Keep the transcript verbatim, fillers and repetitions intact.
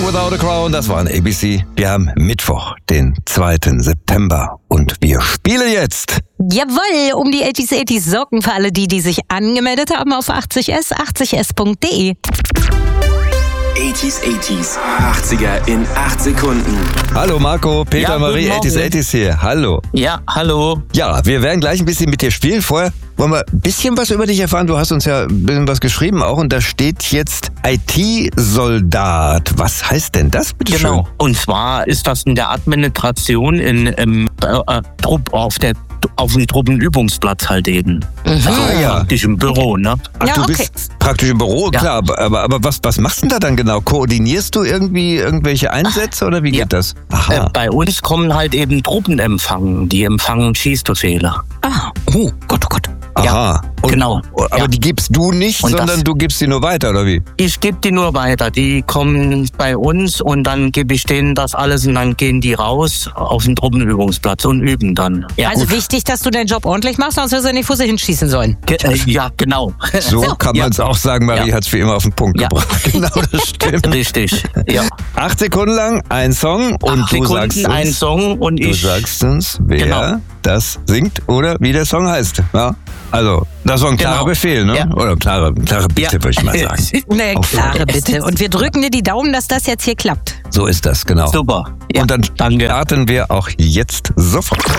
Without a Crown, das war ein A B C. Wir haben Mittwoch, den zweiten September und wir spielen jetzt. Jawohl, um die achtziger achtziger Socken für alle die, die sich angemeldet haben auf achtzig S, achtzig S Punkt de. achtziger achtziger, achtziger in acht Sekunden. Hallo Marco, Peter, Ja, Marie, guten achtziger Morgen. achtziger hier. Hallo. Ja, hallo. Ja, wir werden gleich ein bisschen mit dir spielen. Vorher wollen wir ein bisschen was über dich erfahren. Du hast uns ja ein bisschen was geschrieben auch und da steht jetzt I T-Soldat. Was heißt denn das, bitte Genau. schön? Und zwar ist das in der Administration in, im äh, Trupp auf der auf dem Truppenübungsplatz halt eben. Also Ah, ja. praktisch im Büro, ne? Ach, Ja, du okay. bist praktisch im Büro, Ja. klar. Aber, aber was, was machst du denn da dann genau? Koordinierst du irgendwie irgendwelche Einsätze oder wie geht Ja. das? Äh, Aha. bei uns kommen halt eben Truppen empfangen, die empfangen Schießbefehle. Ah, oh Gott, oh Gott. Aha. Und, genau. Aber Ja. die gibst du nicht, Und sondern das- du gibst sie nur weiter, oder wie? Ich gebe die nur weiter. Die kommen bei uns und dann gebe ich denen das alles und dann gehen die raus auf den Truppenübungsplatz und üben dann. Ja, Also gut. wichtig, dass du deinen Job ordentlich machst, sonst wirst du nicht, wo sie hinschießen sollen. Ge äh, ja, genau. So kann man es auch sagen. Marie Ja. hat es wie immer auf den Punkt Ja. gebracht. Genau, das stimmt. Richtig. Ja. Acht Sekunden lang ein Song und Acht du Sekunden, sagst uns, ein Song und du ich. sagst uns, wer Genau. das singt oder wie der Song heißt. Ja? Also, das war ein klarer Genau. Befehl, ne? Ja. Oder klare, klare Bitte, Ja. würde ich mal sagen. Ne, Auf- klare Bitte. Und wir drücken dir die Daumen, dass das jetzt hier klappt. So ist das, genau. Super. Ja, und dann danke. starten wir auch jetzt sofort.